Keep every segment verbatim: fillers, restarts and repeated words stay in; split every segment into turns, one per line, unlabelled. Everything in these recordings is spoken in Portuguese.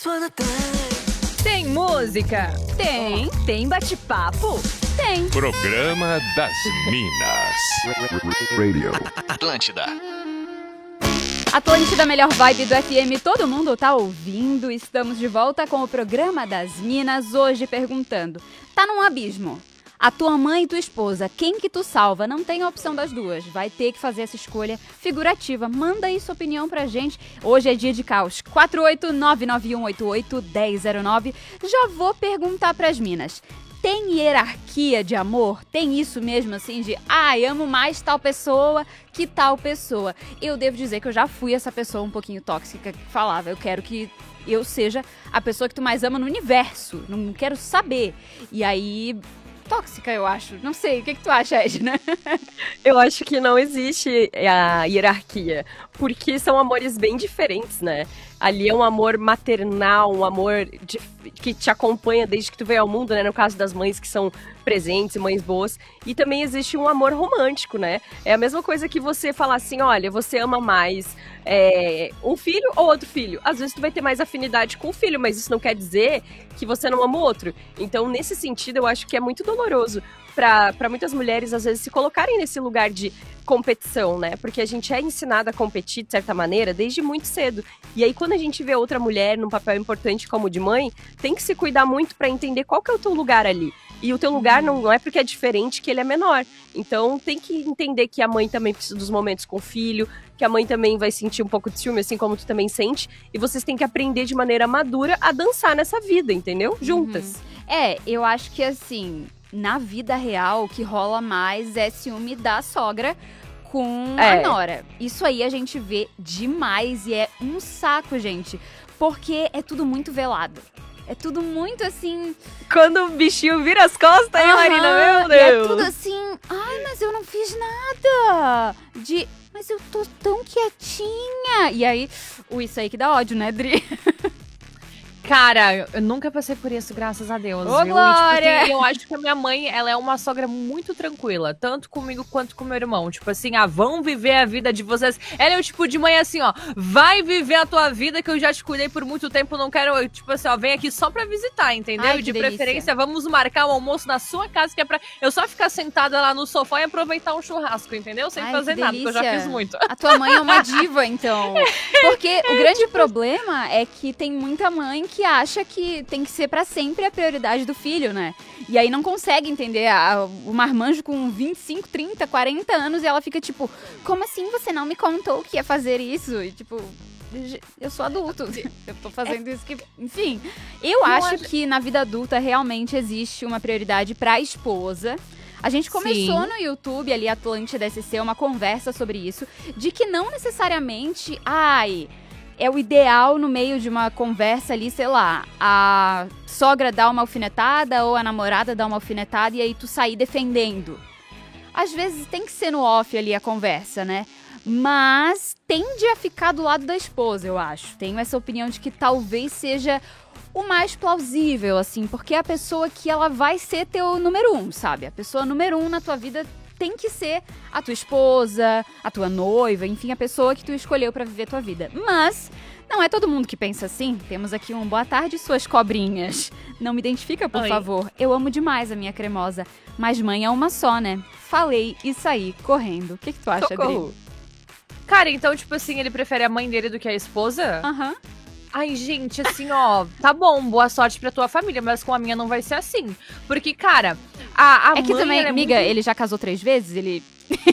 Tem música? Tem. Tem bate-papo? Tem.
Programa das Minas.
Radio.
Atlântida.
Atlântida, melhor vibe do F M, todo mundo tá ouvindo. Estamos de volta com o programa das Minas, hoje perguntando: tá num abismo? A tua mãe e tua esposa, quem que tu salva? Não tem a opção das duas, vai ter que fazer essa escolha figurativa. Manda aí sua opinião pra gente. Hoje é dia de caos. quatro oito nove nove um oito oito um zero zero nove. Já vou perguntar pras minas. Tem hierarquia de amor? Tem isso mesmo, assim, de ai, ah, amo mais tal pessoa que tal pessoa? Eu devo dizer que eu já fui essa pessoa um pouquinho tóxica que falava, eu quero que eu seja a pessoa que tu mais ama no universo, não quero saber. E aí, tóxica, eu acho. Não sei, o que, que tu acha, Edna?
Eu acho que não existe a hierarquia, porque são amores bem diferentes, né? Ali é um amor maternal, um amor de, que te acompanha desde que tu veio ao mundo, né? No caso das mães que são presentes, mães boas. E também existe um amor romântico, né? É a mesma coisa que você falar assim, olha, você ama mais é, um filho ou outro filho. Às vezes tu vai ter mais afinidade com o filho, mas isso não quer dizer que você não ama o outro. Então, nesse sentido, eu acho que é muito doloroso para muitas mulheres, às vezes, se colocarem nesse lugar de competição, né? Porque a gente é ensinada a competir, de certa maneira, desde muito cedo. E aí, quando a gente vê outra mulher num papel importante como o de mãe, tem que se cuidar muito para entender qual que é o teu lugar ali. E o teu lugar não, não é porque é diferente que ele é menor. Então, tem que entender que a mãe também precisa dos momentos com o filho, que a mãe também vai sentir um pouco de ciúme, assim como tu também sente. E vocês têm que aprender de maneira madura a dançar nessa vida, entendeu? Juntas.
Uhum. É, eu acho que, assim, na vida real, o que rola mais é ciúme da sogra com
É.
a nora. Isso aí a gente vê demais e é um saco, gente. Porque é tudo muito velado. É tudo muito assim...
Quando o bichinho vira as costas, hein,
Aham,
Marina? Meu
e
Deus!
é tudo assim... Ai, mas eu não fiz nada. De... Mas eu tô tão quietinha. E aí... O isso aí que dá ódio, né, Dri?
Cara, eu nunca passei por isso, graças a Deus.
Ô,
viu?
Glória!
E, tipo, assim, eu acho que a minha mãe, ela é uma sogra muito tranquila, tanto comigo quanto com meu irmão. Tipo assim, ah, vão viver a vida de vocês. Ela é o tipo de mãe assim, ó, vai viver a tua vida que eu já te cuidei por muito tempo, não quero, tipo assim, ó, vem aqui só pra visitar, entendeu?
Ai,
E
que
de
delícia.
preferência, vamos marcar um almoço na sua casa, que é pra eu só ficar sentada lá no sofá e aproveitar um churrasco, entendeu? Sem
Ai,
fazer
que
nada, porque eu já
delícia.
fiz muito.
A tua mãe é uma diva, então. Porque o grande problema é que tem muita mãe que acha que tem que ser pra sempre a prioridade do filho, né? E aí não consegue entender a, o marmanjo com vinte e cinco, trinta, quarenta anos e ela fica tipo, como assim você não me contou que ia fazer isso? E tipo... Eu sou adulto, eu tô fazendo isso que... Enfim, eu acho que na vida adulta realmente existe uma prioridade pra esposa. A gente começou
Sim.
no YouTube, ali, Atlântida S C, uma conversa sobre isso, de que não necessariamente, ai, é o ideal no meio de uma conversa ali, sei lá, a sogra dá uma alfinetada ou a namorada dá uma alfinetada e aí tu sair defendendo. Às vezes tem que ser no off ali a conversa, né? Mas tende a ficar do lado da esposa, eu acho. Tenho essa opinião de que talvez seja o mais plausível, assim, porque é a pessoa que ela vai ser teu número um, sabe? A pessoa número um na tua vida tem que ser a tua esposa, a tua noiva, enfim, a pessoa que tu escolheu pra viver tua vida. Mas não é todo mundo que pensa assim. Temos aqui um boa tarde, suas cobrinhas. Não me identifica, por
Oi.
favor. Eu amo demais a minha cremosa, mas mãe é uma só, né? Falei e saí correndo. O que, que tu acha,
Socorro.
Adri?
Cara, então, tipo assim, ele prefere a mãe dele do que a esposa?
Aham.
Ai, gente, assim, ó, tá bom, boa sorte pra tua família, mas com a minha não vai ser assim. Porque, cara, a, a
É que
mãe,
também,
ela é
amiga,
muito...
ele já casou três vezes, ele...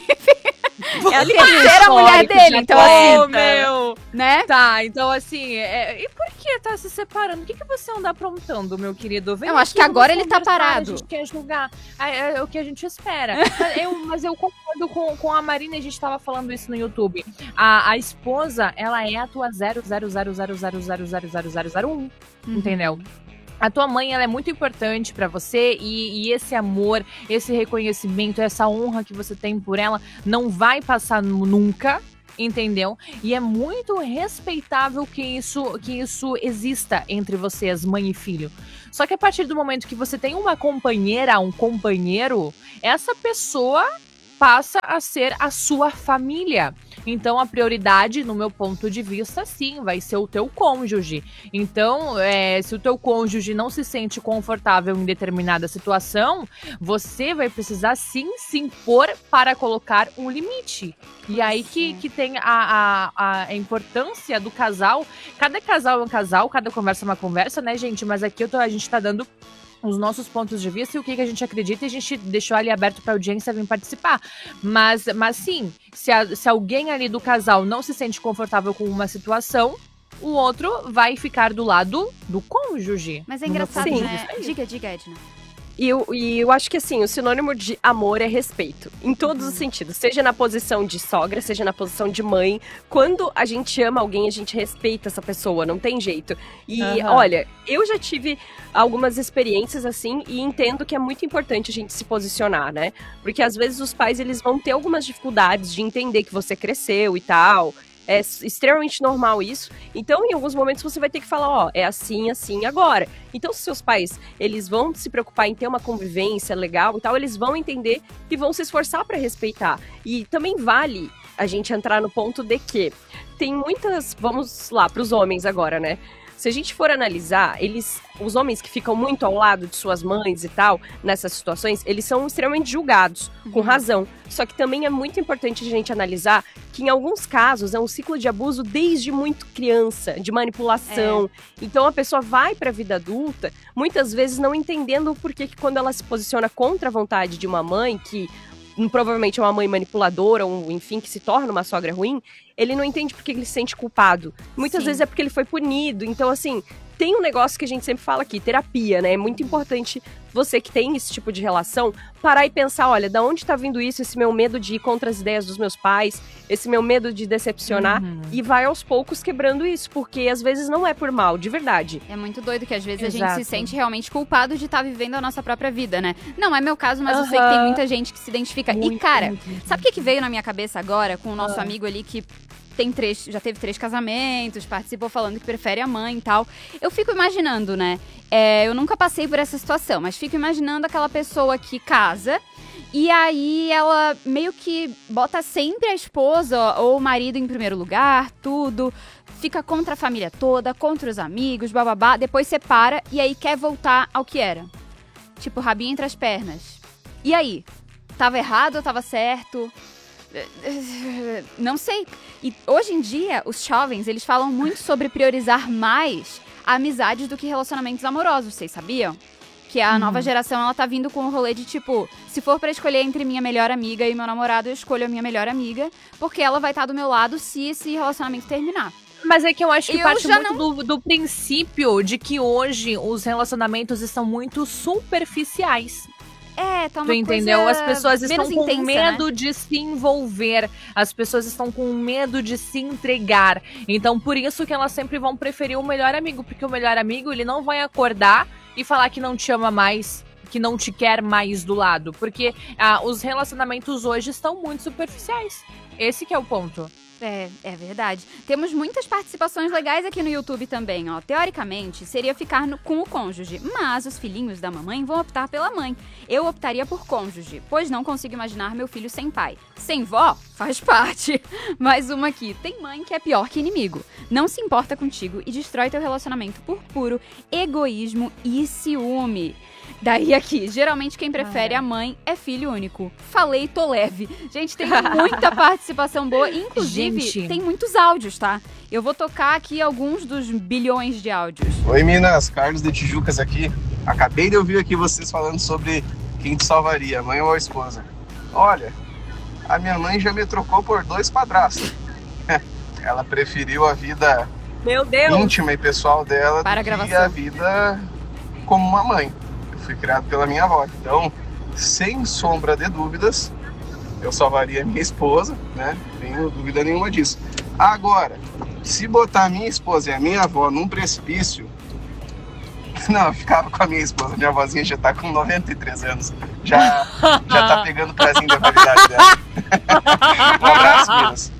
É
a terceira mulher dele, então
assim,
assim,
meu.
né?
Tá, então assim, é... e por que tá se separando? O que, que você anda aprontando, meu querido? Vem
Eu acho
aqui,
que agora
vamos
ele tá
conversar,
parado.
A gente quer julgar, é, é o que a gente espera. mas, eu, mas eu concordo com, com a Marina, a gente tava falando isso no YouTube. A, a esposa, ela é a tua zero zero zero zero zero zero zero zero zero zero um, entendeu? A tua mãe, ela é muito importante pra você e, e esse amor, esse reconhecimento, essa honra que você tem por ela não vai passar nunca, entendeu? E é muito respeitável que isso, que isso exista entre vocês, mãe e filho. Só que a partir do momento que você tem uma companheira, um companheiro, essa pessoa passa a ser a sua família. Então a prioridade, no meu ponto de vista, sim, vai ser o teu cônjuge. Então, é, se o teu cônjuge não se sente confortável em determinada situação, você vai precisar sim se impor para colocar um limite. E aí que, que tem a, a, a importância do casal. Cada casal é um casal, cada conversa é uma conversa, né, gente? Mas aqui eu tô, a gente tá dando os nossos pontos de vista e o que, que a gente acredita, e a gente deixou ali aberto para a audiência vir participar. Mas, mas sim, se, a, se alguém ali do casal não se sente confortável com uma situação, o outro vai ficar do lado do cônjuge.
Mas é engraçado,
Sim.
né? Diga, diga, Edna.
E eu, e eu acho que, assim, o sinônimo de amor é respeito. Em todos os sentidos. Seja na posição de sogra, seja na posição de mãe. Quando a gente ama alguém, a gente respeita essa pessoa. Não tem jeito. E,
Uhum.
olha, eu já tive algumas experiências, assim, e entendo que é muito importante a gente se posicionar, né? Porque, às vezes, os pais, eles vão ter algumas dificuldades de entender que você cresceu e tal. É extremamente normal isso. Então, em alguns momentos, você vai ter que falar, ó, é assim, assim, agora. Então, se seus pais, eles vão se preocupar em ter uma convivência legal e tal, eles vão entender e vão se esforçar para respeitar. E também vale a gente entrar no ponto de que tem muitas... Vamos lá, para os homens agora, né? Se a gente for analisar, eles, os homens que ficam muito ao lado de suas mães e tal, nessas situações, eles são extremamente julgados, com razão. Só que também é muito importante a gente analisar que em alguns casos é um ciclo de abuso desde muito criança, de manipulação. É. Então a pessoa vai para a vida adulta, muitas vezes não entendendo o porquê que quando ela se posiciona contra a vontade de uma mãe, que provavelmente é uma mãe manipuladora, ou enfim, que se torna uma sogra ruim, ele não entende porque ele se sente culpado. Muitas
Sim.
vezes é porque ele foi punido. Então, assim, tem um negócio que a gente sempre fala aqui, terapia, né? É muito importante você que tem esse tipo de relação, parar e pensar, olha, da onde tá vindo isso, esse meu medo de ir contra as ideias dos meus pais, esse meu medo de decepcionar, uhum. e vai aos poucos quebrando isso, porque às vezes não é por mal, de verdade.
É muito doido que às vezes
Exato.
a gente se sente realmente culpado de estar vivendo a nossa própria vida, né? Não é meu caso, mas uhum. eu sei que tem muita gente que se identifica. Muito, e cara, muito, muito. Sabe o que, que veio na minha cabeça agora com o nosso uhum. amigo ali que tem três, já teve três casamentos, participou falando que prefere a mãe e tal. Eu fico imaginando, né? É, eu nunca passei por essa situação, mas fico imaginando aquela pessoa que casa e aí ela meio que bota sempre a esposa ou o marido em primeiro lugar, tudo, fica contra a família toda, contra os amigos, bababá, depois separa e aí quer voltar ao que era. Tipo, rabinho entre as pernas. E aí? Tava errado ou tava certo? Não sei. E hoje em dia, os jovens, eles falam muito sobre priorizar mais a amizades do que relacionamentos amorosos, vocês sabiam? Que a hum. nova geração, ela tá vindo com o rolê de tipo, se for pra escolher entre minha melhor amiga e meu namorado, eu escolho a minha melhor amiga, porque ela vai estar do meu lado se esse relacionamento terminar.
Mas é que eu acho que
eu
parte muito
não...
do, do princípio de que hoje os relacionamentos estão muito superficiais.
É, tá uma
tu entendeu?
coisa
As pessoas estão com
intensa,
medo,
né?
de se envolver. As pessoas estão com medo de se entregar. Então, por isso que elas sempre vão preferir o melhor amigo. Porque o melhor amigo, ele não vai acordar e falar que não te ama mais, que não te quer mais do lado. Porque ah, os relacionamentos hoje estão muito superficiais. Esse que é o ponto.
É, é verdade. Temos muitas participações legais aqui no YouTube também, ó. Teoricamente, seria ficar no, com o cônjuge, mas os filhinhos da mamãe vão optar pela mãe. Eu optaria por cônjuge, pois não consigo imaginar meu filho sem pai. Sem vó? Faz parte. Mais uma aqui. Tem mãe que é pior que inimigo. Não se importa contigo e destrói teu relacionamento por puro egoísmo e ciúme. Daí aqui, geralmente quem prefere ah, é. a mãe é filho único. Falei, tô leve. Gente, tem muita participação boa. Inclusive, Gente. tem muitos áudios, tá? Eu vou tocar aqui alguns dos bilhões de áudios.
Oi, Minas. Carlos de Tijucas aqui. Acabei de ouvir aqui vocês falando sobre quem te salvaria, a mãe ou a esposa. Olha, a minha mãe já me trocou por dois padrastos. Ela preferiu a vida
Meu Deus.
íntima e pessoal dela
Para
do
a
que a vida como uma mãe. Fui criado pela minha avó, então, sem sombra de dúvidas, eu salvaria minha esposa, né? Não tenho dúvida nenhuma disso. Agora, se botar a minha esposa e a minha avó num precipício, não, eu ficava com a minha esposa. Minha avózinha já tá com noventa e três anos, já, já tá pegando o pezinho da validade dela. Um abraço, Minas.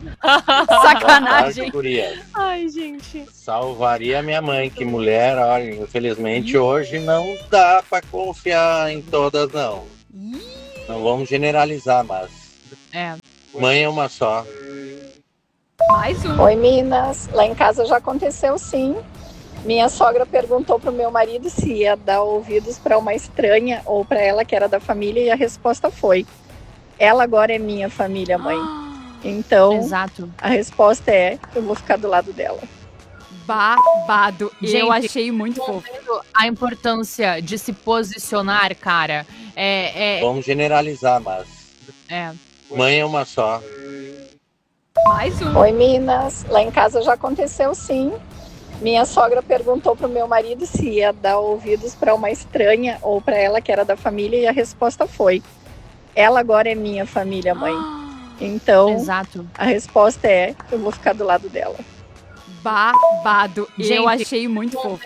Sacanagem.
Ai, gente.
Salvaria minha mãe, que mulher, olha, infelizmente hoje não dá pra confiar em todas, não. Não vamos generalizar, mas
é.
mãe é uma só.
Mais um.
Oi, Minas. Lá em casa já aconteceu, sim. Minha sogra perguntou pro meu marido se ia dar ouvidos para uma estranha ou para ela que era da família e a resposta foi: ela agora é minha família, mãe. Então,
Exato.
a resposta é: eu vou ficar do lado dela.
Babado.
Gente,
eu achei muito fofo.
Entendendo a importância de se posicionar, cara. É, é,
Vamos generalizar, mas
é.
mãe é uma só.
Mais um.
Oi, Minas. Lá em casa já aconteceu, sim. Minha sogra perguntou pro meu marido se ia dar ouvidos para uma estranha ou para ela que era da família e a resposta foi: ela agora é minha família, mãe. Então,
Exato.
a resposta é: eu vou ficar do lado dela.
Babado.
Gente,
eu achei muito fofo.